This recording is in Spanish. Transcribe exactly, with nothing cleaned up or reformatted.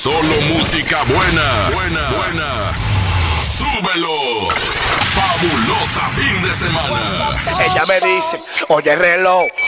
Solo música buena. Buena. Buena. ¡Súbelo! Fabulosa fin de semana. Ella me dice, oye reloj,